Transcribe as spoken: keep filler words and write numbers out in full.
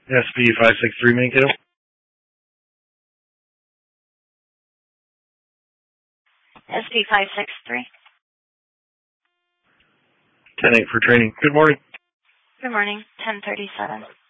S P five six three Mankato. S P five six three. ten eight for training. Good morning. Good morning. ten thirty-seven.